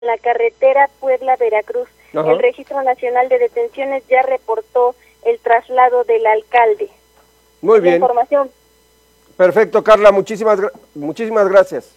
la carretera Puebla-Veracruz. Ajá. El Registro Nacional de Detenciones ya reportó el traslado del alcalde. Muy bien. Información. Perfecto, Carla, muchísimas gracias.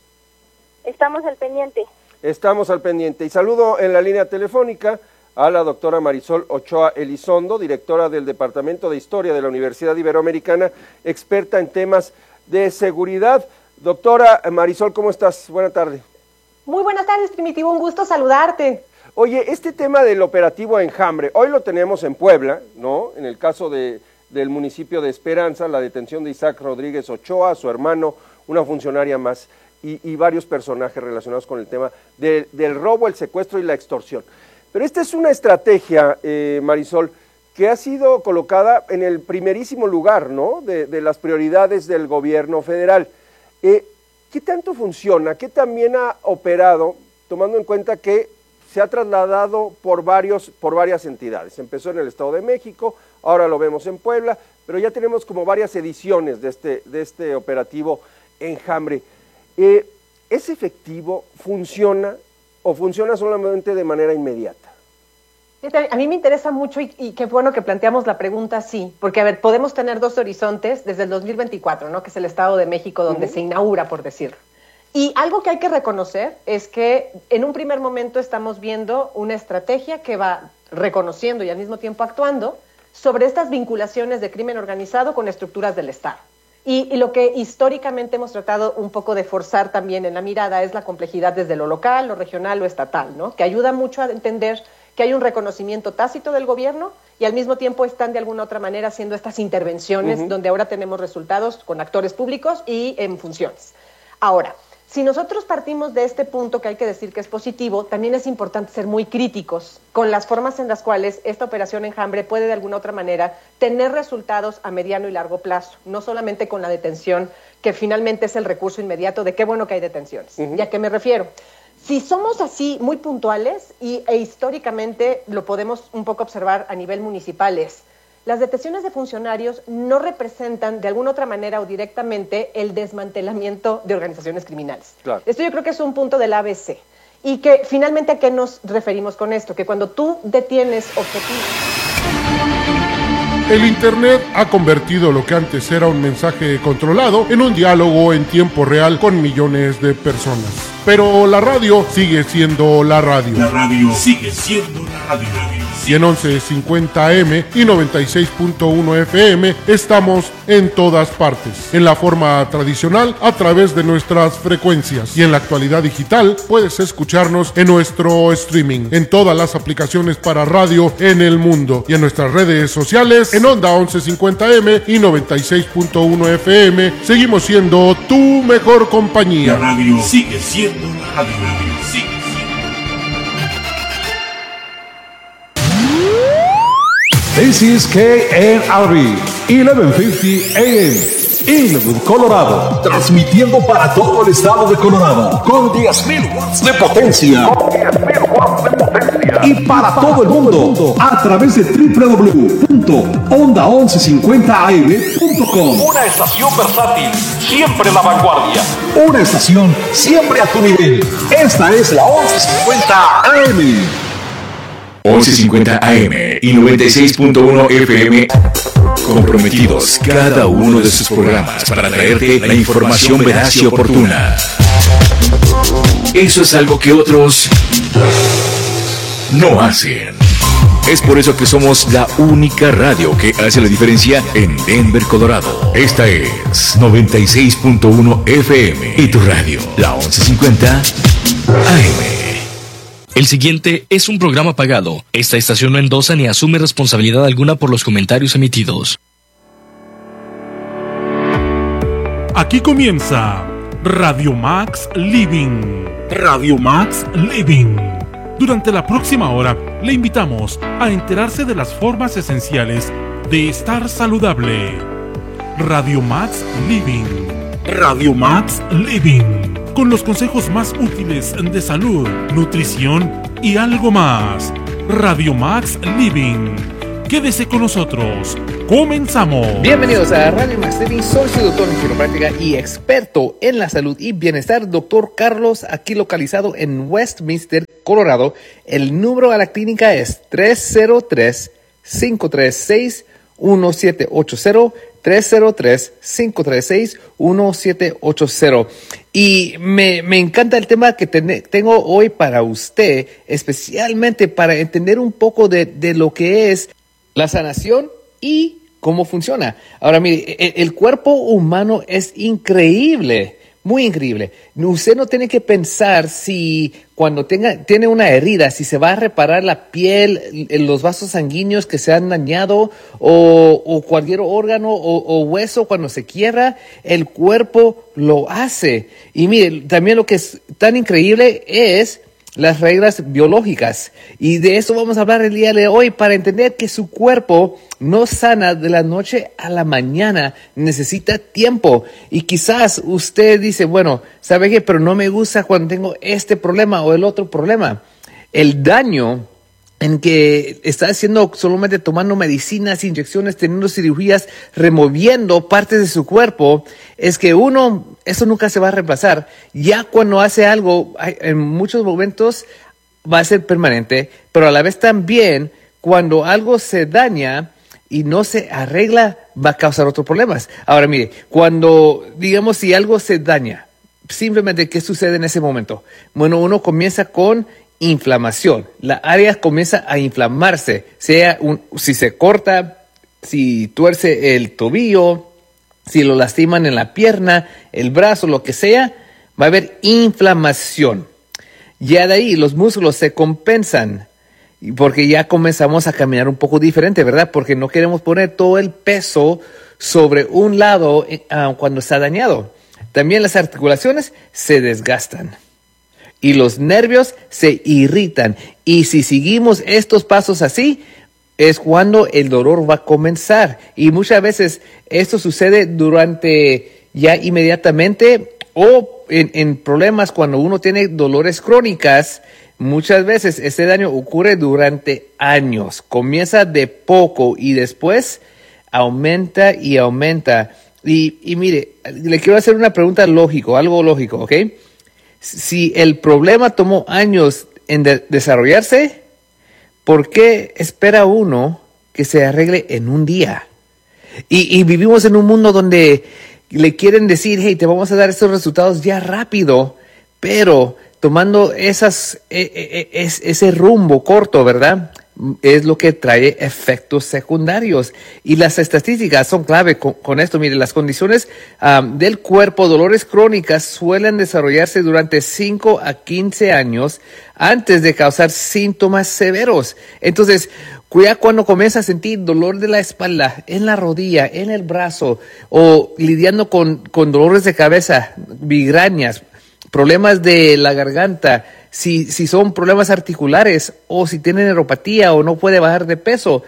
Estamos al pendiente. Estamos al pendiente. Y saludo en la línea telefónica a la doctora Marisol Ochoa Elizondo, directora del Departamento de Historia de la Universidad Iberoamericana, experta en temas de seguridad. Doctora Marisol, ¿cómo estás? Buenas tardes. Muy buenas tardes, Primitivo, un gusto saludarte. Oye, este tema del operativo Enjambre, hoy lo tenemos en Puebla, ¿no? En el caso del municipio de Esperanza, la detención de Isaac Rodríguez Ochoa, su hermano, una funcionaria más, y varios personajes relacionados con el tema del robo, el secuestro y la extorsión. Pero esta es una estrategia, Marisol, que ha sido colocada en el primerísimo lugar, ¿no?, de las prioridades del gobierno federal. ¿Qué tanto funciona? ¿Qué también ha operado, tomando en cuenta que se ha trasladado por varias entidades? Empezó en el Estado de México, ahora lo vemos en Puebla, pero ya tenemos como varias ediciones de este operativo Enjambre. ¿Es efectivo? ¿Funciona? ¿O funciona solamente de manera inmediata? A mí me interesa mucho y qué bueno que planteamos la pregunta así, porque a ver, podemos tener dos horizontes desde el 2024, ¿no?, que es el Estado de México donde se inaugura, por decirlo. Y algo que hay que reconocer es que en un primer momento estamos viendo una estrategia que va reconociendo y al mismo tiempo actuando sobre estas vinculaciones de crimen organizado con estructuras del Estado. Y lo que históricamente hemos tratado un poco de forzar también en la mirada es la complejidad desde lo local, lo regional, lo estatal, ¿no?, que ayuda mucho a entender que hay un reconocimiento tácito del gobierno y al mismo tiempo están de alguna otra manera haciendo estas intervenciones donde ahora tenemos resultados con actores públicos y en funciones. Ahora, si nosotros partimos de este punto que hay que decir que es positivo, también es importante ser muy críticos con las formas en las cuales esta operación Enjambre puede de alguna otra manera tener resultados a mediano y largo plazo, no solamente con la detención, que finalmente es el recurso inmediato de qué bueno que hay detenciones. ¿Y a qué me refiero? Si somos así muy puntuales e históricamente lo podemos un poco observar a nivel municipal, las detenciones de funcionarios no representan de alguna otra manera o directamente el desmantelamiento de organizaciones criminales. Claro. Esto yo creo que es un punto del ABC. Y que finalmente, ¿a qué nos referimos con esto? Que cuando tú detienes objetivos... El Internet ha convertido lo que antes era un mensaje controlado en un diálogo en tiempo real con millones de personas. Pero la radio sigue siendo la radio. La radio sigue siendo la radio. Y en 1150 AM y 96.1 FM estamos en todas partes. En la forma tradicional, a través de nuestras frecuencias. Y en la actualidad digital, puedes escucharnos en nuestro streaming, en todas las aplicaciones para radio en el mundo. Y en nuestras redes sociales, en Onda 1150M y 96.1 FM, seguimos siendo tu mejor compañía. La radio sigue siendo la radio. Sigue. This is KNRB 1150 AM, Inwood, Colorado. Transmitiendo para todo el estado de Colorado con 10.000 watts de potencia. Y para todo el mundo a través de www.onda1150am.com. Una estación versátil, siempre la vanguardia. Una estación siempre a tu nivel. Esta es la 1150 AM. 1150 AM y 96.1 FM, comprometidos cada uno de sus programas para traerte la información veraz y oportuna. Eso es algo que otros no hacen. Es por eso que somos la única radio que hace la diferencia en Denver, Colorado. Esta es 96.1 FM y tu radio, la 1150 AM. El siguiente es un programa pagado. Esta estación no endosa ni asume responsabilidad alguna por los comentarios emitidos. Aquí comienza Radio Max Living. Radio Max Living. Durante la próxima hora le invitamos a enterarse de las formas esenciales de estar saludable. Radio Max Living. Radio Max Living. Con los consejos más útiles de salud, nutrición y algo más. Radio Max Living. Quédese con nosotros. ¡Comenzamos! Bienvenidos a Radio Max Living. Soy su doctor en quiropráctica y experto en la salud y bienestar, doctor Carlos, aquí localizado en Westminster, Colorado. El número a la clínica es 303-536-1780, 303-536-1780. Y me encanta el tema que tengo hoy para usted, especialmente para entender un poco de lo que es la sanación y cómo funciona. Ahora, mire, el cuerpo humano es increíble, muy increíble. Usted no tiene que pensar si cuando tiene una herida, si se va a reparar la piel, los vasos sanguíneos que se han dañado o cualquier órgano o hueso cuando se quiebra, el cuerpo lo hace. Y mire, también lo que es tan increíble es las reglas biológicas. Y de eso vamos a hablar el día de hoy para entender que su cuerpo no sana de la noche a la mañana, necesita tiempo. Y quizás usted dice, bueno, ¿sabe qué? Pero no me gusta cuando tengo este problema o el otro problema. El daño en que está haciendo solamente tomando medicinas, inyecciones, teniendo cirugías, removiendo partes de su cuerpo, es que eso nunca se va a reemplazar. Ya cuando hace algo, en muchos momentos va a ser permanente, pero a la vez también cuando algo se daña y no se arregla, va a causar otros problemas. Ahora mire, digamos si algo se daña, simplemente ¿qué sucede en ese momento? Bueno, uno comienza con inflamación. La área comienza a inflamarse, si se corta, si tuerce el tobillo, si lo lastiman en la pierna, el brazo, lo que sea, va a haber inflamación. Ya de ahí los músculos se compensan porque ya comenzamos a caminar un poco diferente, ¿verdad? Porque no queremos poner todo el peso sobre un lado cuando está dañado. También las articulaciones se desgastan y los nervios se irritan. Y si seguimos estos pasos así, es cuando el dolor va a comenzar. Y muchas veces esto sucede ya inmediatamente o en problemas cuando uno tiene dolores crónicas. Muchas veces ese daño ocurre durante años. Comienza de poco y después aumenta y aumenta. Y mire, le quiero hacer una pregunta algo lógico, ¿ok? Si el problema tomó años en desarrollarse, ¿por qué espera uno que se arregle en un día? Y vivimos en un mundo donde le quieren decir, hey, te vamos a dar estos resultados ya rápido, pero tomando ese rumbo corto, ¿verdad? Es lo que trae efectos secundarios. Y las estadísticas son clave con esto. Mire, las condiciones del cuerpo, dolores crónicas, suelen desarrollarse durante 5 a 15 años antes de causar síntomas severos. Entonces, ya cuando comienza a sentir dolor de la espalda, en la rodilla, en el brazo, o lidiando con dolores de cabeza, migrañas, problemas de la garganta, si son problemas articulares o si tiene neuropatía o no puede bajar de peso.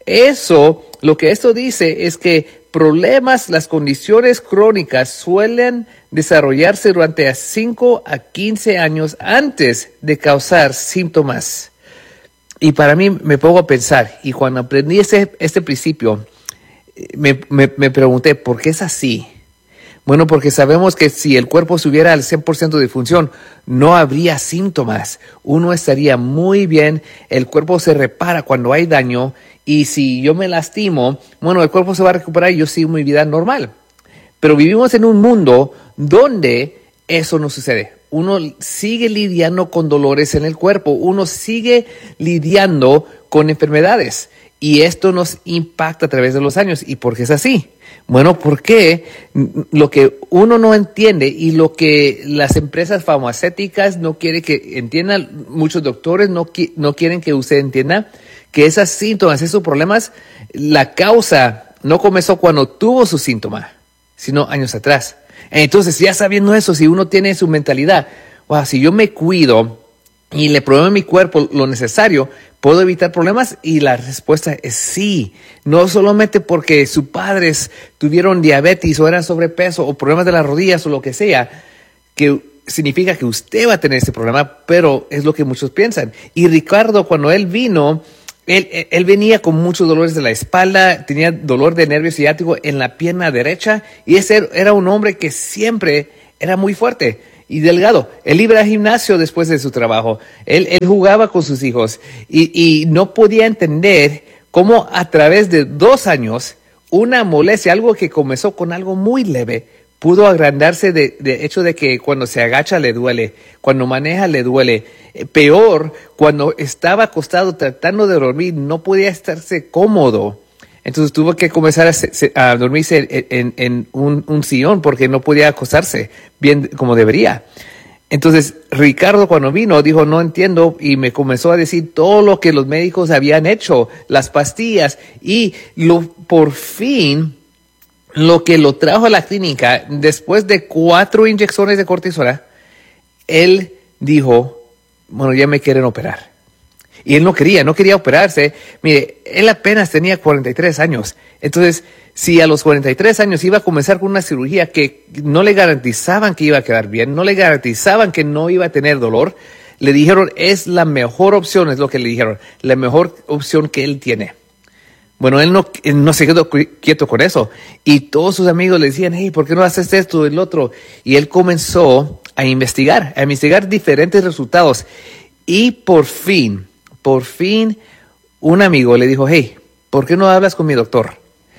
Lo que esto dice es que las condiciones crónicas suelen desarrollarse durante 5 a 15 años antes de causar síntomas. Y para mí me pongo a pensar, y cuando aprendí este principio, me pregunté, ¿por qué es así? Bueno, porque sabemos que si el cuerpo estuviera al 100% de función, no habría síntomas. Uno estaría muy bien, el cuerpo se repara cuando hay daño, y si yo me lastimo, bueno, el cuerpo se va a recuperar y yo sigo mi vida normal. Pero vivimos en un mundo donde eso no sucede. Uno sigue lidiando con dolores en el cuerpo, uno sigue lidiando con enfermedades. Y esto nos impacta a través de los años. ¿Y por qué es así? Bueno, porque lo que uno no entiende y lo que las empresas farmacéuticas no quieren que entiendan, muchos doctores no quieren que usted entienda, que esos síntomas, esos problemas, la causa no comenzó cuando tuvo su síntoma, sino años atrás. Entonces, ya sabiendo eso, si uno tiene su mentalidad, wow, si yo me cuido y le proveo a mi cuerpo lo necesario, ¿puedo evitar problemas? Y la respuesta es sí. No solamente porque sus padres tuvieron diabetes o eran sobrepeso o problemas de las rodillas o lo que sea, que significa que usted va a tener ese problema, pero es lo que muchos piensan. Y Ricardo, cuando él vino Él venía con muchos dolores de la espalda, tenía dolor de nervio ciático en la pierna derecha, y ese era un hombre que siempre era muy fuerte y delgado. Él iba al gimnasio después de su trabajo, él jugaba con sus hijos, y no podía entender cómo a través de 2 años, una molestia, algo que comenzó con algo muy leve, pudo agrandarse de hecho de que cuando se agacha le duele, cuando maneja le duele. Peor, cuando estaba acostado tratando de dormir, no podía estarse cómodo. Entonces tuvo que comenzar a dormirse en un sillón porque no podía acostarse bien como debería. Entonces Ricardo, cuando vino, dijo, no entiendo, y me comenzó a decir todo lo que los médicos habían hecho, las pastillas, y por fin lo que lo trajo a la clínica, después de 4 inyecciones de cortisona, él dijo, bueno, ya me quieren operar. Y él no quería operarse. Mire, él apenas tenía 43 años. Entonces, si a los 43 años iba a comenzar con una cirugía que no le garantizaban que iba a quedar bien, no le garantizaban que no iba a tener dolor, le dijeron, es la mejor opción, es lo que le dijeron, la mejor opción que él tiene. Bueno, él no se quedó quieto con eso. Y todos sus amigos le decían, hey, ¿por qué no haces esto y el otro? Y él comenzó a investigar diferentes resultados. Y por fin, un amigo le dijo, hey, ¿por qué no hablas con mi doctor?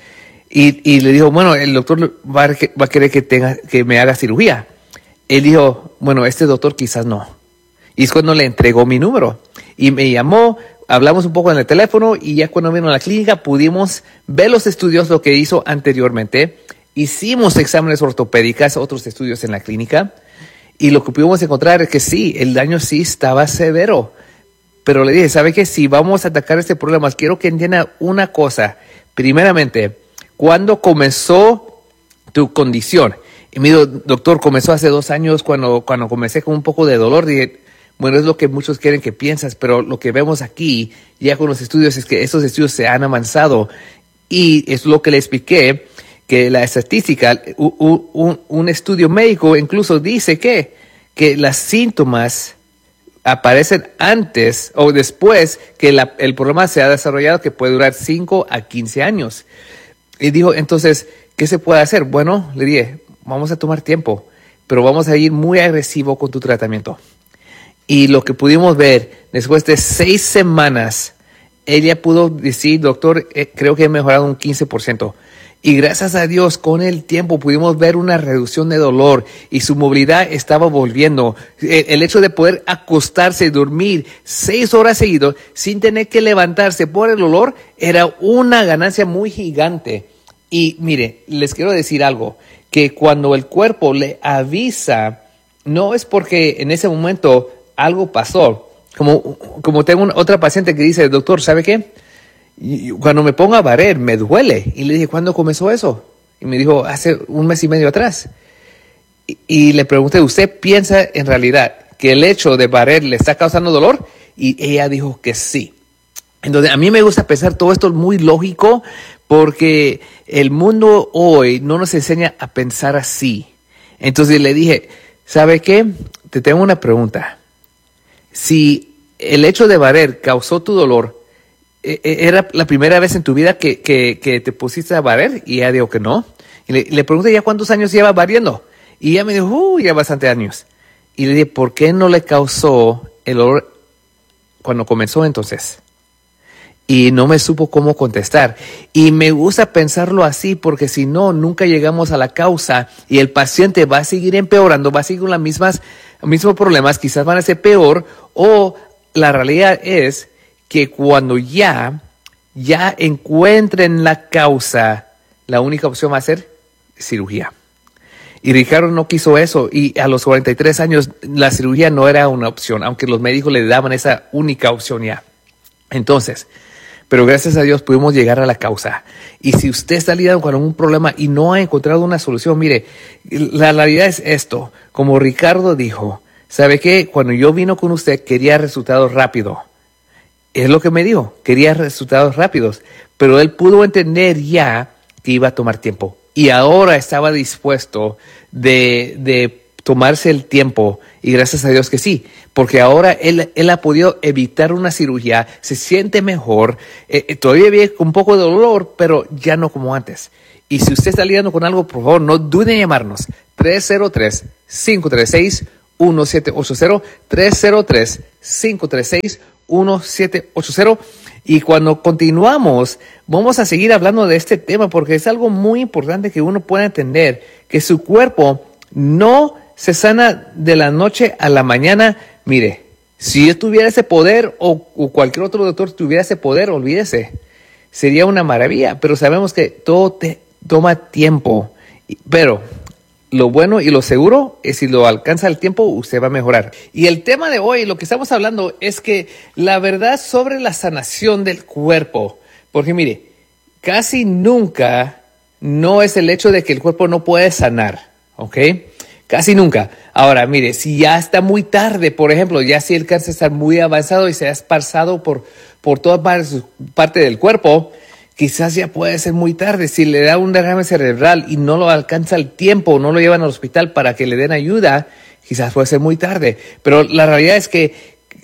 Y le dijo, bueno, el doctor va a querer que me haga cirugía. Él dijo, bueno, este doctor quizás no. Y es cuando le entregó mi número. Y me llamó, hablamos un poco en el teléfono, y ya cuando vino a la clínica pudimos ver los estudios, lo que hizo anteriormente. Hicimos exámenes ortopédicos, otros estudios en la clínica, y lo que pudimos encontrar es que sí, el daño sí estaba severo. Pero le dije, ¿sabe qué? Si vamos a atacar este problema, quiero que entienda una cosa. Primeramente, ¿cuándo comenzó tu condición? Y me dijo, doctor, comenzó hace 2 años cuando comencé con un poco de dolor. Dije, bueno, es lo que muchos quieren que piensas, pero lo que vemos aquí, ya con los estudios, es que estos estudios se han avanzado. Y es lo que le expliqué, que la estadística, un estudio médico incluso dice que los síntomas aparecen antes o después que el problema se ha desarrollado, que puede durar 5 a 15 años. Y dijo, entonces, ¿qué se puede hacer? Bueno, le dije, vamos a tomar tiempo, pero vamos a ir muy agresivo con tu tratamiento. Y lo que pudimos ver, después de 6 semanas, ella pudo decir, doctor, creo que he mejorado un 15%. Y gracias a Dios, con el tiempo pudimos ver una reducción de dolor y su movilidad estaba volviendo. El hecho de poder acostarse y dormir 6 horas seguidas sin tener que levantarse por el dolor era una ganancia muy gigante. Y mire, les quiero decir algo, que cuando el cuerpo le avisa, no es porque en ese momento algo pasó. Como tengo otra paciente que dice, doctor, ¿sabe qué? Cuando me pongo a barrer, me duele. Y le dije, ¿cuándo comenzó eso? Y me dijo, hace 1 mes y medio atrás. Y le pregunté, ¿usted piensa en realidad que el hecho de barrer le está causando dolor? Y ella dijo que sí. Entonces, a mí me gusta pensar todo esto muy lógico, porque el mundo hoy no nos enseña a pensar así. Entonces le dije, ¿sabe qué? Te tengo una pregunta. Si el hecho de barrer causó tu dolor, ¿era la primera vez en tu vida que te pusiste a barrer? Y ella dijo que no. Y le pregunté, ¿ya cuántos años lleva barriendo? Y ella me dijo, ya bastante años. Y le dije, ¿por qué no le causó el dolor cuando comenzó entonces? Y no me supo cómo contestar. Y me gusta pensarlo así, porque si no, nunca llegamos a la causa y el paciente va a seguir empeorando, va a seguir con los mismos problemas, quizás van a ser peor, o la realidad es que cuando ya encuentren la causa, la única opción va a ser cirugía. Y Ricardo no quiso eso, y a los 43 años la cirugía no era una opción, aunque los médicos le daban esa única opción ya. Entonces, pero gracias a Dios pudimos llegar a la causa. Y si usted está lidiando con un problema y no ha encontrado una solución, mire, la realidad es esto. Como Ricardo dijo, ¿sabe qué? Cuando yo vino con usted quería resultados rápidos. Es lo que me dijo, quería resultados rápidos. Pero él pudo entender ya que iba a tomar tiempo. Y ahora estaba dispuesto de tomarse el tiempo Y gracias a Dios que sí, porque ahora él ha podido evitar una cirugía, se siente mejor, todavía vive con un poco de dolor, pero ya no como antes. Y si usted está lidiando con algo, por favor, no duden en llamarnos. 303-536-1780, 303-536-1780. Y cuando continuamos, vamos a seguir hablando de este tema porque es algo muy importante que uno pueda entender, que su cuerpo no se sana de la noche a la mañana. Mire, si yo tuviera ese poder o cualquier otro doctor tuviera ese poder, olvídese, sería una maravilla, pero sabemos que todo toma tiempo, pero lo bueno y lo seguro es si lo alcanza el tiempo, usted va a mejorar. Y el tema de hoy, lo que estamos hablando es que la verdad sobre la sanación del cuerpo, porque mire, casi nunca no es el hecho de que el cuerpo no puede sanar, ¿ok? Casi nunca. Ahora, mire, si ya está muy tarde, por ejemplo, ya si el cáncer está muy avanzado y se ha esparcido por toda parte del cuerpo, quizás ya puede ser muy tarde. Si le da un derrame cerebral y no lo alcanza el tiempo, no lo llevan al hospital para que le den ayuda, quizás puede ser muy tarde. Pero la realidad es que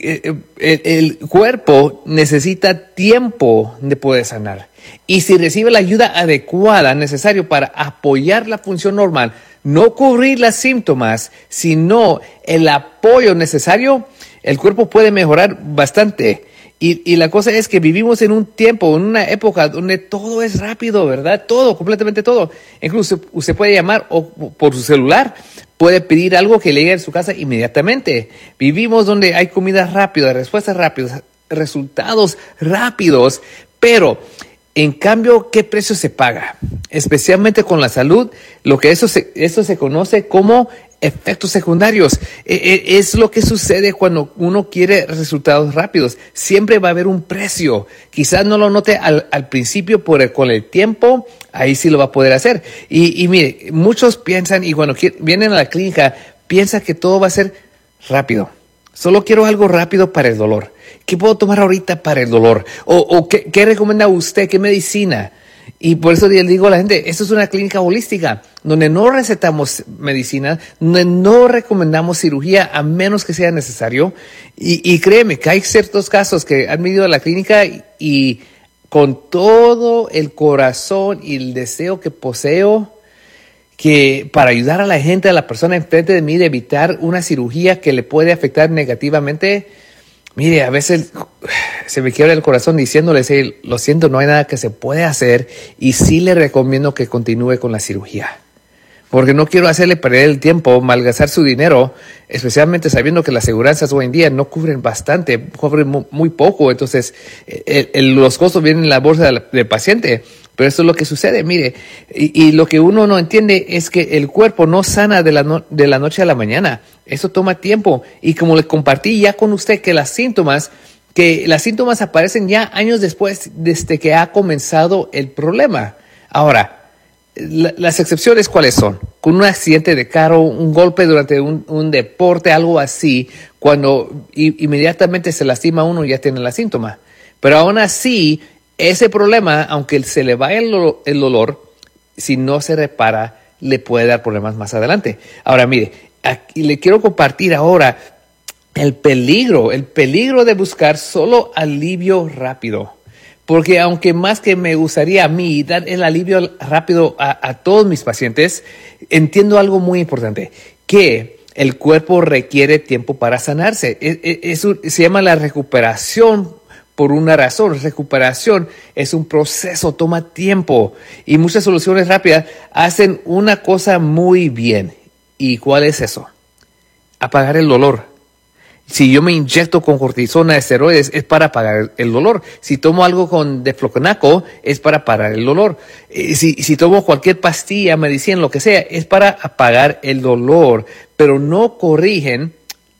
el cuerpo necesita tiempo de poder sanar. Y si recibe la ayuda adecuada, necesaria para apoyar la función normal, no cubrir los síntomas, sino el apoyo necesario, el cuerpo puede mejorar bastante. Y la cosa es que vivimos en un tiempo, en una época donde todo es rápido, ¿verdad? Todo, completamente todo. Incluso usted puede llamar o por su celular, puede pedir algo que le llegue a su casa inmediatamente. Vivimos donde hay comida rápida, respuestas rápidas, resultados rápidos, pero en cambio, ¿qué precio se paga? Especialmente con la salud, lo que eso se conoce como efectos secundarios. Es lo que sucede cuando uno quiere resultados rápidos. Siempre va a haber un precio. Quizás no lo note al principio, pero con el tiempo, ahí sí lo va a poder hacer. Y mire, muchos piensan, y cuando vienen a la clínica, piensan que todo va a ser rápido. Solo quiero algo rápido para el dolor. ¿Qué puedo tomar ahorita para el dolor? ¿O qué recomienda usted? ¿Qué medicina? Y por eso le digo a la gente, esto es una clínica holística, donde no recetamos medicina, donde no recomendamos cirugía a menos que sea necesario. Y créeme que hay ciertos casos que han venido a la clínica y con todo el corazón y el deseo que poseo, que para ayudar a la gente, a la persona enfrente de mí, de evitar una cirugía que le puede afectar negativamente. Mire, a veces se me quiebra el corazón diciéndole, lo siento, no hay nada que se puede hacer y sí le recomiendo que continúe con la cirugía. Porque no quiero hacerle perder el tiempo, malgastar su dinero, especialmente sabiendo que las aseguranzas hoy en día no cubren bastante, cubren muy poco. Entonces, los costos vienen en la bolsa del paciente. Pero eso es lo que sucede, mire. Y lo que uno no entiende es que el cuerpo no sana de la noche a la mañana. Eso toma tiempo. Y como le compartí ya con usted que los síntomas aparecen ya años después, desde que ha comenzado el problema. Ahora, las excepciones, ¿cuáles son? Con un accidente de carro, un golpe durante un deporte, algo así, cuando inmediatamente se lastima uno, ya tiene la síntoma. Pero aún así, ese problema, aunque se le vaya el dolor, si no se repara, le puede dar problemas más adelante. Ahora, mire, aquí le quiero compartir ahora el peligro de buscar solo alivio rápido. Porque aunque más que me gustaría a mí dar el alivio rápido a todos mis pacientes, entiendo algo muy importante, que el cuerpo requiere tiempo para sanarse. Se llama la recuperación por una razón. Recuperación es un proceso, toma tiempo. Y muchas soluciones rápidas hacen una cosa muy bien. ¿Y cuál es eso? Apagar el dolor. Si yo me inyecto con cortisona, esteroides, es para apagar el dolor. Si tomo algo con diflonaco, es para parar el dolor. Si tomo cualquier pastilla, medicina, lo que sea, es para apagar el dolor. Pero no corrigen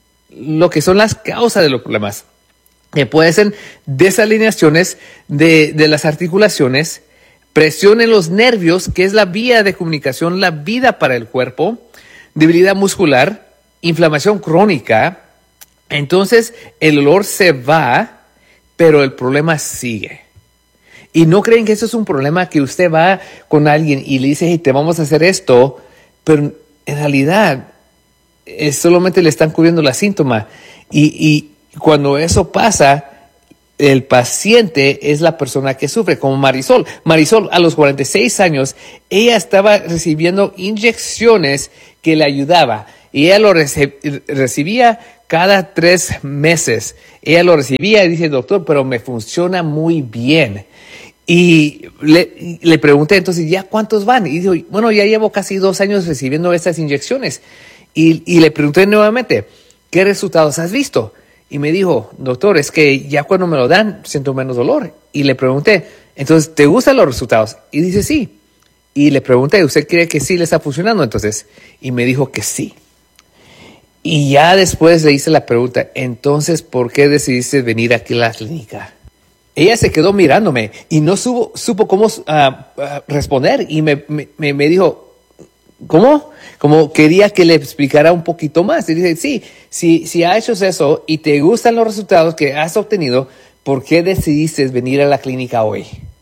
lo que son las causas de los problemas. Que pueden ser desalineaciones de las articulaciones, presión en los nervios, que es la vía de comunicación, la vida para el cuerpo, debilidad muscular, inflamación crónica. Entonces el dolor se va, pero el problema sigue. Y no creen que eso es un problema que usted va con alguien y le dice, hey, te vamos a hacer esto, pero en realidad solamente le están cubriendo la síntoma. Y cuando eso pasa, el paciente es la persona que sufre, como Marisol. Marisol, a los 46 años, ella estaba recibiendo inyecciones que le ayudaba. Y ella lo recibía cada 3 meses. Ella lo recibía y dice, doctor, pero me funciona muy bien. Y le pregunté, entonces, ¿ya cuántos van? Y dijo, bueno, ya llevo casi 2 años recibiendo estas inyecciones. Y le pregunté nuevamente, ¿qué resultados has visto? Y me dijo, doctor, es que ya cuando me lo dan, siento menos dolor. Y le pregunté, entonces, ¿te gustan los resultados? Y dice, sí. Y le pregunté, ¿usted cree que sí le está funcionando entonces? Y me dijo que sí. Y ya después le hice la pregunta, entonces, ¿por qué decidiste venir aquí a la clínica? Ella se quedó mirándome y no supo cómo responder. Y me dijo, ¿cómo? Como quería que le explicara un poquito más. Y dice, sí, si has hecho eso y te gustan los resultados que has obtenido, ¿por qué decidiste venir a la clínica hoy?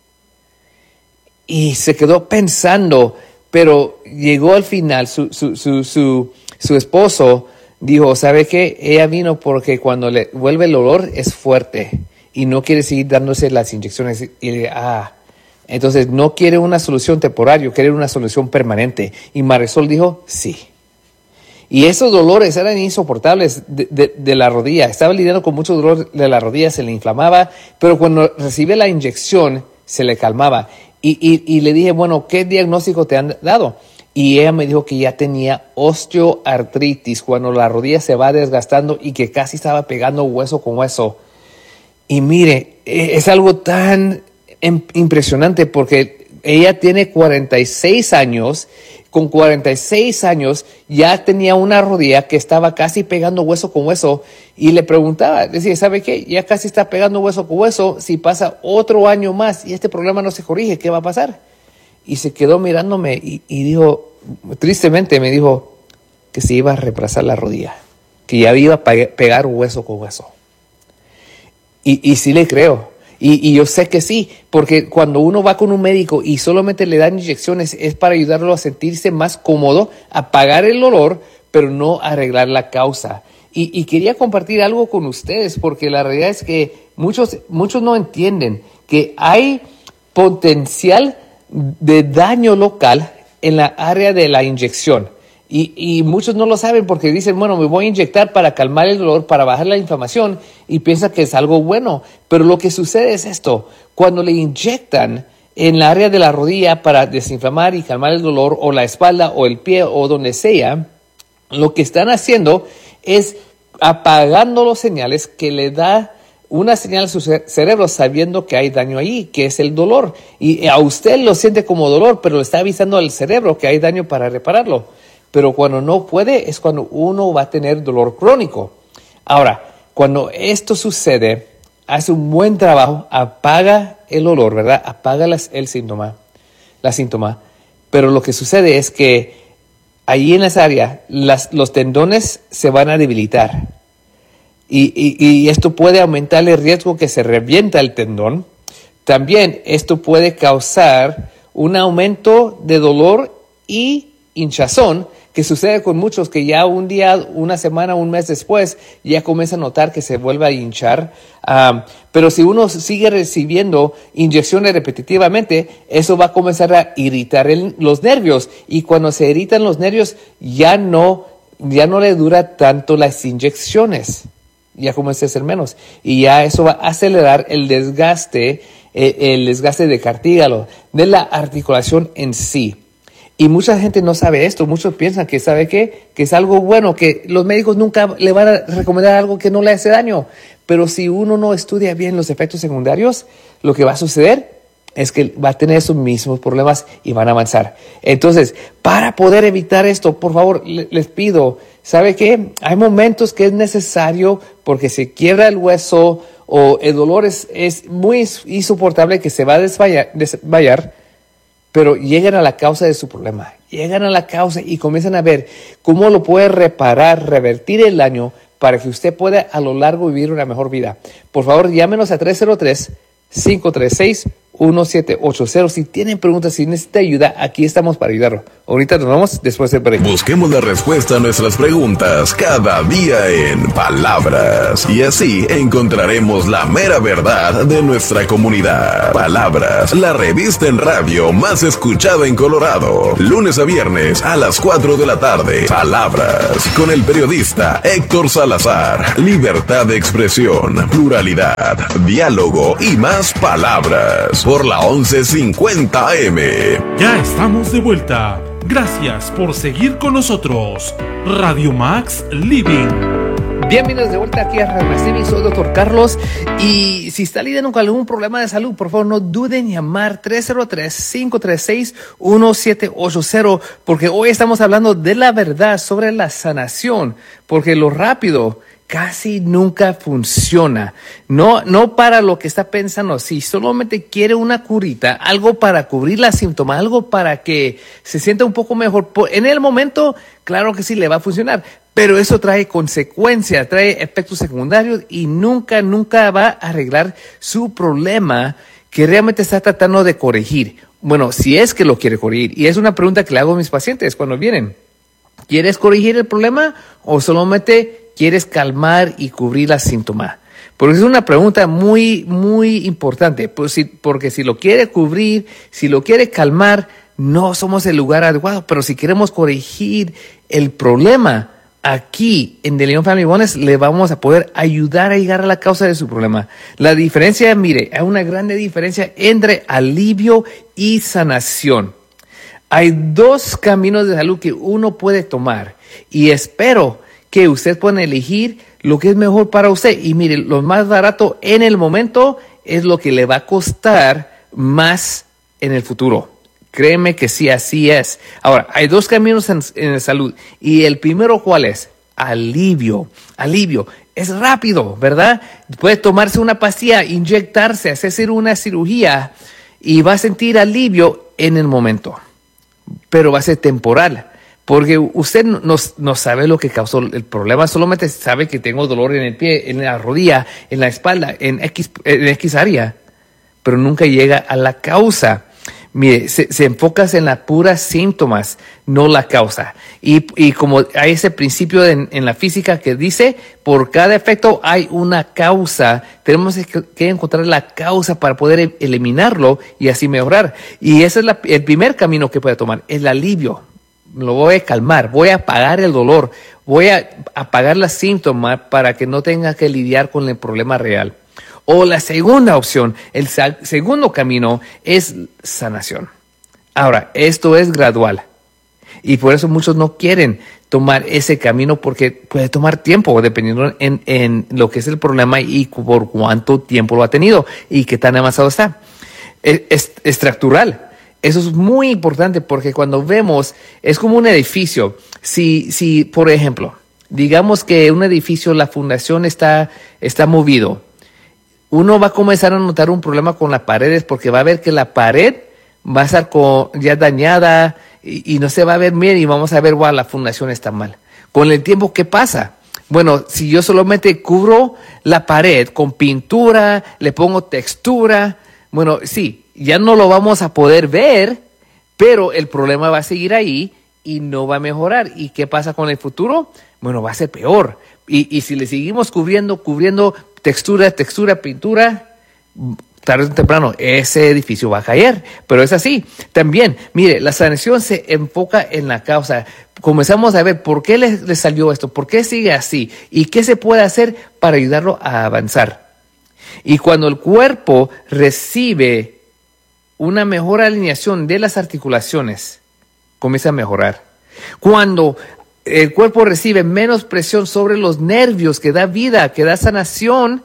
Y se quedó pensando, pero llegó al final, su esposo dijo, ¿sabe qué? Ella vino porque cuando le vuelve el dolor es fuerte y no quiere seguir dándose las inyecciones. Y entonces no quiere una solución temporaria, quiere una solución permanente. Y Marisol dijo, sí. Y esos dolores eran insoportables de la rodilla. Estaba lidiando con mucho dolor de la rodilla, se le inflamaba, pero cuando recibe la inyección se le calmaba. Y le dije, bueno, ¿qué diagnóstico te han dado? Y ella me dijo que ya tenía osteoartritis, cuando la rodilla se va desgastando y que casi estaba pegando hueso con hueso. Y mire, es algo tan impresionante porque ella tiene 46 años. Con 46 años ya tenía una rodilla que estaba casi pegando hueso con hueso. Y le preguntaba, decía, ¿sabe qué? Ya casi está pegando hueso con hueso. Si pasa otro año más y este problema no se corrige, ¿qué va a pasar? Y se quedó mirándome y dijo, tristemente me dijo que se iba a retrasar la rodilla, que ya iba a pegar hueso con hueso. Y sí le creo. Y yo sé que sí, porque cuando uno va con un médico y solamente le dan inyecciones es para ayudarlo a sentirse más cómodo, a apagar el dolor, pero no arreglar la causa. Y quería compartir algo con ustedes, porque la realidad es que muchos no entienden que hay potencial de daño local en la área de la inyección. Y muchos no lo saben porque dicen, bueno, me voy a inyectar para calmar el dolor, para bajar la inflamación, y piensan que es algo bueno. Pero lo que sucede es esto: cuando le inyectan en la área de la rodilla para desinflamar y calmar el dolor, o la espalda, o el pie, o donde sea, lo que están haciendo es apagando los señales que le da una señal a su cerebro sabiendo que hay daño ahí, que es el dolor. Y a usted lo siente como dolor, pero le está avisando al cerebro que hay daño para repararlo. Pero cuando no puede es cuando uno va a tener dolor crónico. Ahora, cuando esto sucede, hace un buen trabajo, apaga el dolor, ¿verdad? Apaga la síntoma. Pero lo que sucede es que ahí en esa área los tendones se van a debilitar. Y esto puede aumentar el riesgo que se revienta el tendón. También esto puede causar un aumento de dolor y hinchazón, que sucede con muchos que ya un día, una semana, un mes después ya comienza a notar que se vuelve a hinchar. Pero si uno sigue recibiendo inyecciones repetitivamente, eso va a comenzar a irritar los nervios, y cuando se irritan los nervios ya no le dura tanto las inyecciones, ya comienza a ser menos, y ya eso va a acelerar el desgaste de cartílago, de la articulación en sí. Y mucha gente no sabe esto. Muchos piensan que sabe qué, que es algo bueno, que los médicos nunca le van a recomendar algo que no le hace daño. Pero si uno no estudia bien los efectos secundarios, lo que va a suceder es que va a tener esos mismos problemas y van a avanzar. Entonces, para poder evitar esto, por favor, les pido, ¿sabe qué? Hay momentos que es necesario porque se quiebra el hueso o el dolor es muy insoportable, que se va a desmayar. Pero llegan a la causa de su problema, llegan a la causa y comienzan a ver cómo lo puede reparar, revertir el daño para que usted pueda a lo largo vivir una mejor vida. Por favor, llámenos a 303-536-1037. 1780. Si tienen preguntas, si necesita ayuda, aquí estamos para ayudarlo. Ahorita nos vamos después del break. Busquemos la respuesta a nuestras preguntas cada día en Palabras. Y así encontraremos la mera verdad de nuestra comunidad. Palabras, la revista en radio más escuchada en Colorado. Lunes a viernes a las 4 de la tarde. Palabras, con el periodista Héctor Salazar. Libertad de expresión, pluralidad, diálogo y más palabras. Por la 1150 AM. Ya estamos de vuelta. Gracias por seguir con nosotros. Radio Max Living. Bienvenidos de vuelta aquí a Radio Max Living. Soy Dr. Carlos. Y si está lidiando con algún problema de salud, por favor no duden en llamar 303-536-1780, porque hoy estamos hablando de la verdad sobre la sanación, porque lo rápido casi nunca funciona. No para lo que está pensando. Si solamente quiere una curita, algo para cubrir la síntoma, algo para que se sienta un poco mejor, en el momento, claro que sí le va a funcionar. Pero eso trae consecuencias, trae efectos secundarios y nunca va a arreglar su problema que realmente está tratando de corregir. Bueno, si es que lo quiere corregir. Y es una pregunta que le hago a mis pacientes cuando vienen. ¿Quieres corregir el problema o solamente quieres calmar y cubrir la síntoma? Porque es una pregunta muy, muy importante. Porque si lo quiere cubrir, si lo quiere calmar, no somos el lugar adecuado. Pero si queremos corregir el problema, aquí en The Leon Family Wellness le vamos a poder ayudar a llegar a la causa de su problema. La diferencia, mire, hay una grande diferencia entre alivio y sanación. Hay dos caminos de salud que uno puede tomar y espero que usted pueda elegir lo que es mejor para usted. Y mire, lo más barato en el momento es lo que le va a costar más en el futuro. Créeme que sí, así es. Ahora, hay dos caminos en la salud. Y el primero, ¿cuál es? Alivio. Alivio. Es rápido, ¿verdad? Puede tomarse una pastilla, inyectarse, hacerse una cirugía y va a sentir alivio en el momento. Pero va a ser temporal. Porque usted no sabe lo que causó el problema, solamente sabe que tengo dolor en el pie, en la rodilla, en la espalda, en X área, pero nunca llega a la causa. Mire, se enfocas en las puras síntomas, no la causa. Y como hay ese principio en la física que dice, por cada efecto hay una causa, tenemos que encontrar la causa para poder eliminarlo y así mejorar. Y ese es el primer camino que puede tomar, el alivio. Lo voy a calmar, voy a apagar el dolor, voy a apagar los síntomas para que no tenga que lidiar con el problema real. O la segunda opción, el segundo camino es sanación. Ahora, esto es gradual y por eso muchos no quieren tomar ese camino porque puede tomar tiempo dependiendo en lo que es el problema y por cuánto tiempo lo ha tenido y qué tan avanzado está. Es estructural. Eso es muy importante porque cuando vemos, es como un edificio. Si por ejemplo, digamos que un edificio, la fundación está movido, uno va a comenzar a notar un problema con las paredes porque va a ver que la pared va a estar ya dañada y no se va a ver bien y vamos a ver, wow, la fundación está mal. Con el tiempo, ¿qué pasa? Bueno, si yo solamente cubro la pared con pintura, le pongo textura, bueno, sí, ya no lo vamos a poder ver, pero el problema va a seguir ahí y no va a mejorar. ¿Y qué pasa con el futuro? Bueno, va a ser peor. Y si le seguimos cubriendo textura, pintura, tarde o temprano ese edificio va a caer. Pero es así. También, mire, la sanación se enfoca en la causa. Comenzamos a ver por qué le salió esto, por qué sigue así y qué se puede hacer para ayudarlo a avanzar. Y cuando el cuerpo recibe una mejor alineación de las articulaciones, comienza a mejorar. Cuando el cuerpo recibe menos presión sobre los nervios que da vida, que da sanación,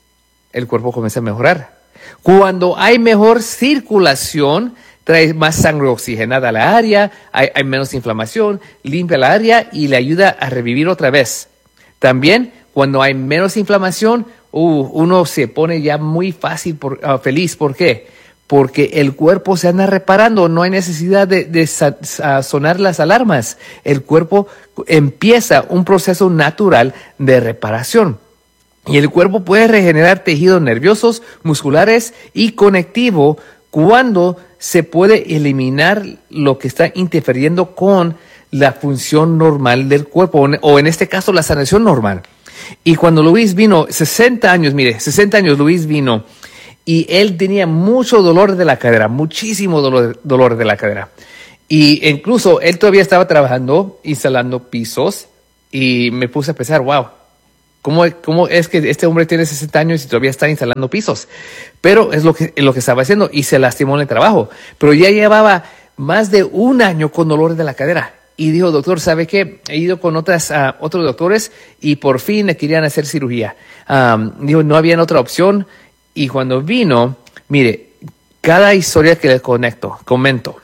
el cuerpo comienza a mejorar. Cuando hay mejor circulación, trae más sangre oxigenada a la área, hay menos inflamación, limpia la área y le ayuda a revivir otra vez. También, cuando hay menos inflamación, uno se pone ya muy feliz. ¿Por qué? Porque el cuerpo se anda reparando, no hay necesidad de sonar las alarmas. El cuerpo empieza un proceso natural de reparación. Y el cuerpo puede regenerar tejidos nerviosos, musculares y conectivos ¿Cuándo se puede eliminar lo que está interfiriendo con la función normal del cuerpo, o en este caso la sanación normal? Y cuando Luis vino, 60 años Luis vino, y él tenía mucho dolor de la cadera, muchísimo dolor de la cadera. Y incluso él todavía estaba trabajando, instalando pisos, y me puse a pensar, wow, ¿cómo es que este hombre tiene 60 años y todavía está instalando pisos? Pero es lo que estaba haciendo, y se lastimó en el trabajo. Pero ya llevaba más de un año con dolor de la cadera. Y dijo, doctor, ¿sabe qué? He ido con otros doctores y por fin le querían hacer cirugía. Dijo, no había otra opción. Y cuando vino, mire, cada historia que le comento,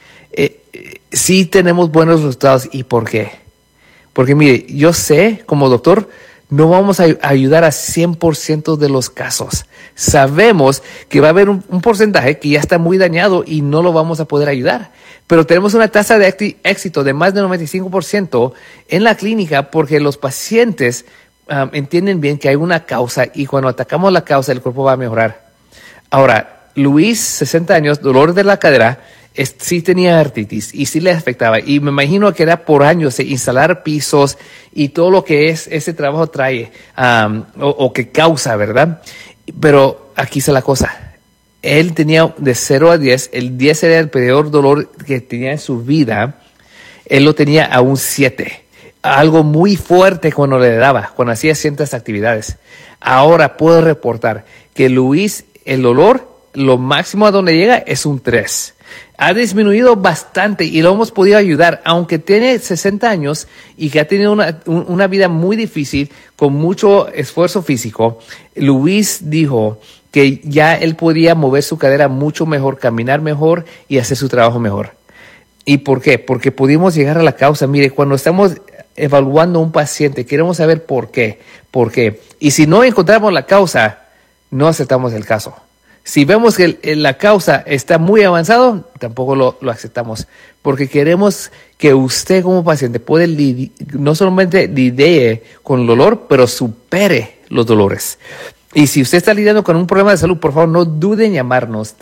sí tenemos buenos resultados. ¿Y por qué? Porque mire, yo sé, como doctor, no vamos a ayudar a 100% de los casos. Sabemos que va a haber un porcentaje que ya está muy dañado y no lo vamos a poder ayudar. Pero tenemos una tasa de éxito de más del 95% en la clínica porque los pacientes entienden bien que hay una causa y cuando atacamos la causa el cuerpo va a mejorar. Ahora, Luis, 60 años, dolor de la cadera, sí tenía artritis y sí le afectaba. Y me imagino que era por años de instalar pisos y todo lo que ese trabajo trae o que causa, ¿verdad? Pero aquí está la cosa. Él tenía de 0 a 10, el 10 era el peor dolor que tenía en su vida, él lo tenía a un 7. Algo muy fuerte cuando le daba, cuando hacía ciertas actividades. Ahora puedo reportar que Luis, el dolor, lo máximo a donde llega es un 3. Ha disminuido bastante y lo hemos podido ayudar, aunque tiene 60 años y que ha tenido una vida muy difícil, con mucho esfuerzo físico. Luis dijo que ya él podía mover su cadera mucho mejor, caminar mejor y hacer su trabajo mejor. ¿Y por qué? Porque pudimos llegar a la causa. Mire, cuando estamos evaluando a un paciente, queremos saber por qué. ¿Por qué? Y si no encontramos la causa, no aceptamos el caso. Si vemos que la causa está muy avanzado, tampoco lo aceptamos. Porque queremos que usted como paciente pueda no solamente lidie con el dolor, pero supere los dolores. Y si usted está lidiando con un problema de salud, por favor, no duden en llamarnos.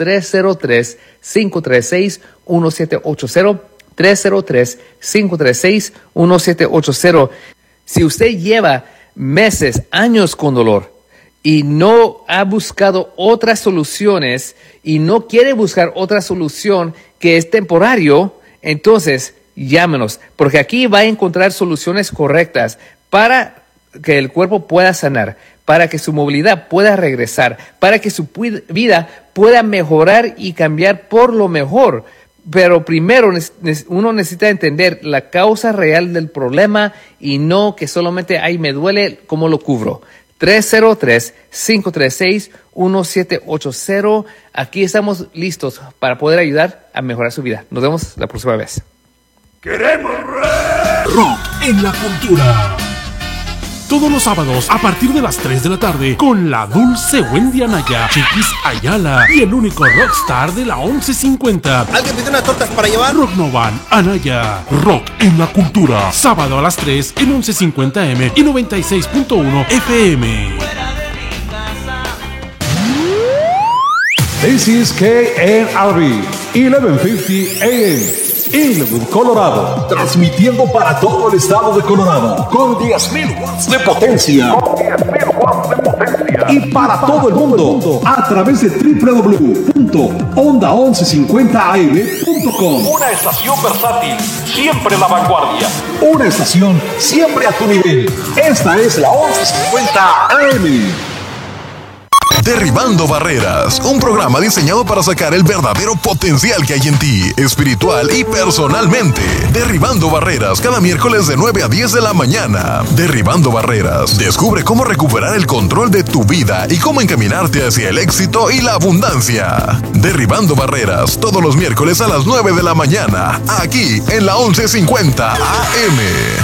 303-536-1780. 303-536-1780. Si usted lleva meses, años con dolor y no ha buscado otras soluciones y no quiere buscar otra solución que es temporario, entonces llámenos, porque aquí va a encontrar soluciones correctas para que el cuerpo pueda sanar, para que su movilidad pueda regresar, para que su vida pueda mejorar y cambiar por lo mejor. Pero primero uno necesita entender la causa real del problema y no que solamente, ay, me duele, ¿cómo lo cubro? 303-536-1780. Aquí estamos listos para poder ayudar a mejorar su vida. Nos vemos la próxima vez. Queremos rock en la cultura. Todos los sábados a partir de las 3 de la tarde con la dulce Wendy Anaya, Chiquis Ayala y el único rockstar de la 1150. ¿Alguien pide unas tortas para llevar? Rock Novan Anaya. Rock en la cultura. Sábado a las 3 en 1150M y 96.1 FM. This is KNRB 1150 AM. Inwood, Colorado, transmitiendo para todo el estado de Colorado con 10,000 watts de potencia. Y para todo el mundo a través de www.onda1150am.com. Una estación versátil, siempre a la vanguardia. Una estación siempre a tu nivel. Esta es la 1150 AM. Derribando Barreras, un programa diseñado para sacar el verdadero potencial que hay en ti, espiritual y personalmente. Derribando Barreras, cada miércoles de 9 a 10 de la mañana. Derribando Barreras, descubre cómo recuperar el control de tu vida y cómo encaminarte hacia el éxito y la abundancia. Derribando Barreras, todos los miércoles a las 9 de la mañana, aquí en la 1150 AM.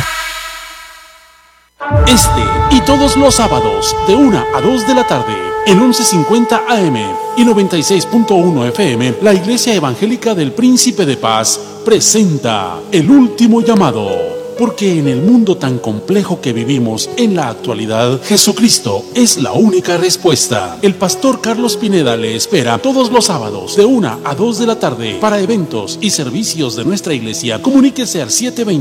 Este y todos los sábados de 1 a 2 de la tarde en 1150 AM y 96.1 FM, la Iglesia Evangélica del Príncipe de Paz presenta El Último Llamado. porque en el mundo tan complejo que vivimos en la actualidad, Jesucristo es la única respuesta. El pastor Carlos Pineda le espera todos los sábados de 1 a 2 de la tarde para eventos y servicios de nuestra iglesia. Comuníquese al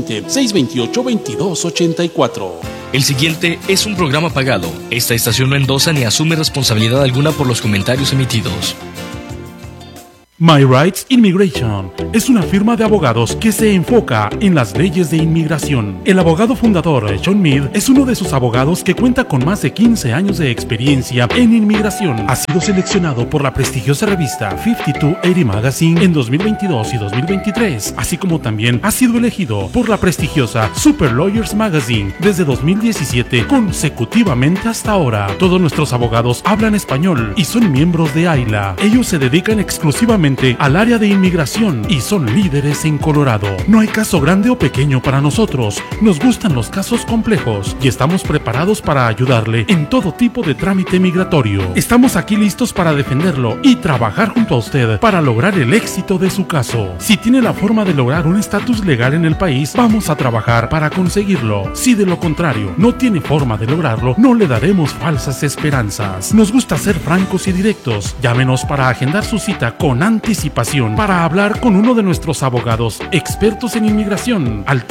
720-628-2284. El siguiente es un programa pagado. Esta estación no endosa ni asume responsabilidad alguna por los comentarios emitidos. My Rights Immigration es una firma de abogados que se enfoca en las leyes de inmigración. El abogado fundador, John Mead, es uno de sus abogados que cuenta con más de 15 años de experiencia en inmigración. Ha sido seleccionado por la prestigiosa revista 5280 Magazine en 2022 y 2023, así como también ha sido elegido por la prestigiosa Super Lawyers Magazine desde 2017 consecutivamente hasta ahora. Todos nuestros abogados hablan español y son miembros de AILA. Ellos se dedican exclusivamente al área de inmigración y son líderes en Colorado. No hay caso grande o pequeño para nosotros. Nos gustan los casos complejos y estamos preparados para ayudarle en todo tipo de trámite migratorio. Estamos aquí listos para defenderlo y trabajar junto a usted para lograr el éxito de su caso. Si tiene la forma de lograr un estatus legal en el país, vamos a trabajar para conseguirlo. Si de lo contrario no tiene forma de lograrlo, no le daremos falsas esperanzas. Nos gusta ser francos y directos. Llámenos para agendar su cita con anticipación para hablar con uno de nuestros abogados expertos en inmigración al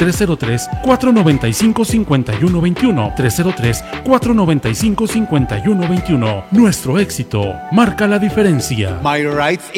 303-495-5121. 303-495-5121. Nuestro éxito marca la diferencia. My Rights